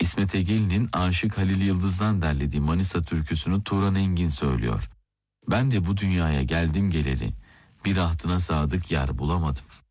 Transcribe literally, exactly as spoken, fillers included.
İsmet Ege'nin Aşık Halil Yıldız'dan derlediği Manisa türküsünü Turan Engin söylüyor. Ben de bu dünyaya geldim geleli bir ahdına sadık yar bulamadım.